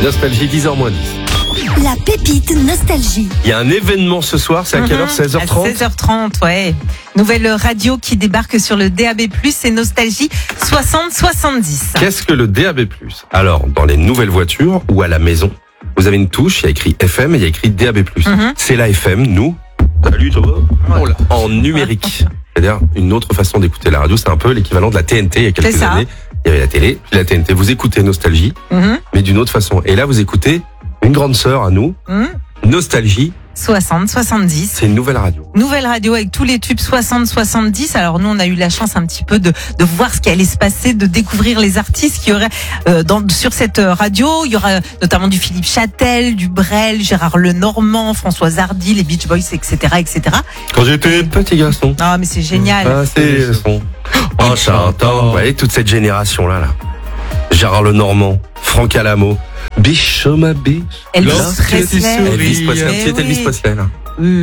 Nostalgie, 10h moins 10. La pépite nostalgie. Il y a un événement ce soir, c'est à quelle heure? 16h30? À 16h30, ouais. Nouvelle radio qui débarque sur le DAB+, et Nostalgie 60-70. Qu'est-ce que le DAB+? Alors, dans les nouvelles voitures ou à la maison, vous avez une touche, il y a écrit FM et il y a écrit DAB+. C'est la FM, nous. Salut, ça va? En numérique. C'est-à-dire une autre façon d'écouter la radio, c'est un peu l'équivalent de la TNT il y a quelques années. Il y avait la télé, puis la TNT. Vous écoutez Nostalgie, mais d'une autre façon. Et là, vous écoutez une grande sœur à nous, Nostalgie. 60-70. C'est une nouvelle radio. Nouvelle radio avec tous les tubes 60-70. Alors nous, on a eu la chance un petit peu de voir ce qui allait se passer, de découvrir les artistes qui y aurait sur cette radio. Il y aura notamment du Philippe Châtel, du Brel, Gérard Lenormand, Françoise Hardy, les Beach Boys, etc., etc. Quand j'étais petit garçon. Ah, mais c'est génial. C'est le son. En chantant. Vous voyez, toute cette génération-là, là. Gérard Lenormand, Franck Alamo, Biche, ma biche. Elvis Presley. Elvis Presley. C'est Elvis Presley, là.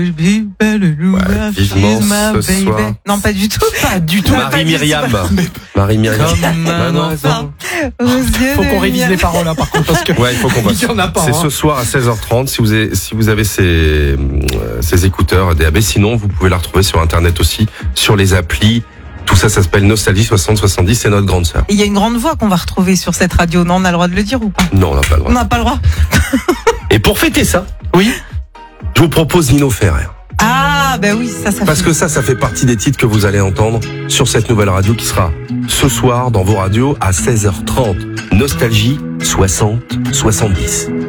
Vivement ce soir. Non, pas du tout. Pas du tout. Marie-Myriam. Marie-Myriam. Faut qu'on révise les paroles, hein, par contre, parce que. Ouais, il faut qu'on passe. Il y en a pas. C'est ce soir à 16h30. Si vous avez ces écouteurs DAB, sinon vous pouvez la retrouver sur Internet aussi, sur les applis. Tout ça, ça s'appelle Nostalgie 60-70, c'est notre grande sœur. Il y a une grande voix qu'on va retrouver sur cette radio. Non, on a le droit de le dire ou pas? Non, on n'a pas le droit. On n'a pas le droit. Et pour fêter ça, Oui. je vous propose Nino Ferrer. Ah, ben oui, ça Parce que ça fait partie des titres que vous allez entendre sur cette nouvelle radio qui sera ce soir dans vos radios à 16h30. Nostalgie 60-70.